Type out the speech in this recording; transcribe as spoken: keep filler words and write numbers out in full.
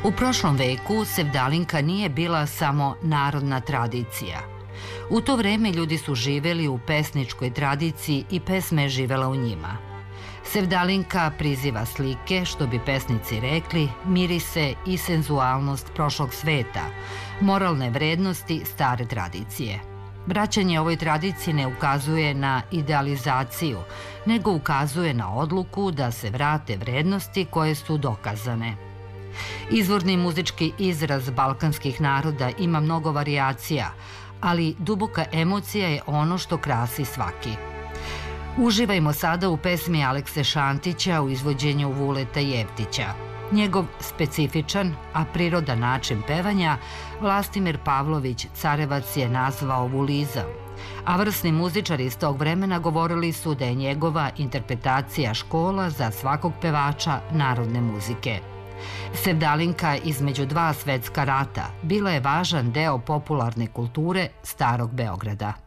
U prošlom veku sevdalinka nije bila samo narodna tradicija. U to vreme ljudi su živeli u pesničkoj tradiciji i pesma je živela u njima. Sevdalinka priziva slike, što bi pesnici rekli, mirise i senzualnost prošlog sveta, moralne vrednosti stare tradicije. Vraćanje ovoj tradiciji ne ukazuje na idealizaciju, nego ukazuje na odluku da se vrate vrednosti koje su dokazane. Izvorni muzički izraz balkanskih naroda ima mnogo varijacija, ali duboka emocija je ono što krasi svaki. Uživajmo sada u pesmi Alekse Šantića u izvođenju Vuleta Jevtića. Njegov specifičan, a prirodan način pevanja Vlastimir Pavlović Carevac je nazvao vulizam, a vrsni muzičari iz tog vremena govorili su da je njegova interpretacija škola za svakog pevača narodne muzike. Sevdalinka između dva svetska rata bila je važan deo popularne kulture Starog Beograda.